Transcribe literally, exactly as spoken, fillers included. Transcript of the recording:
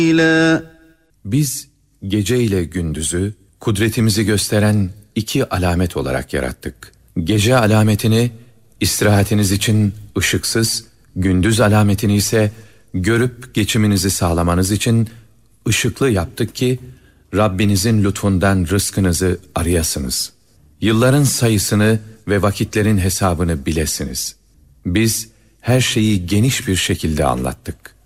Biz gece ile gündüzü kudretimizi gösteren iki alamet olarak yarattık. Gece alametini istirahatiniz için ışıksız, gündüz alametini ise görüp geçiminizi sağlamanız için ışıklı yaptık ki Rabbinizin lütfundan rızkınızı arayasınız. Yılların sayısını ve vakitlerin hesabını bilesiniz. Biz her şeyi geniş bir şekilde anlattık.